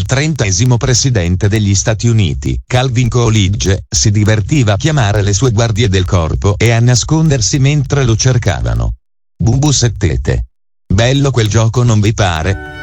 il 30° presidente degli Stati Uniti, Calvin Coolidge, si divertiva a chiamare le sue guardie del corpo e a nascondersi mentre lo cercavano. Bubu settete. Bello quel gioco, non vi pare?